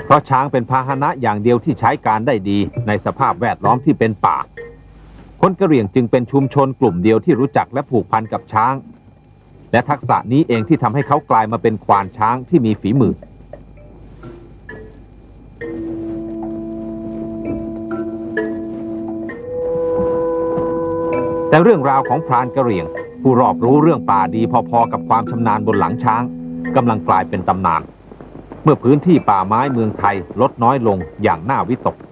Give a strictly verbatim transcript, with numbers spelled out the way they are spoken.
เพราะช้างเป็นพาหนะอย่างเดียวที่ใช้การได้ดีในสภาพแวดล้อมที่เป็นป่าคนกะเหรี่ยงจึงเป็นชุมชนกลุ่มเดียวที่รู้จักและผูกพันกับช้างและทักษะนี้เองที่ทำให้เขากลายมาเป็นควานช้างที่มีฝีมือแต่เรื่องราวของพรานกะเหรี่ยงผู้รอบรู้เรื่องป่าดีพอๆกับความชำนาญบนหลังช้างกำลังกลายเป็นตำนานเมื่อพื้นที่ป่าไม้เมืองไทยลดน้อยลงอย่างน่าวิตก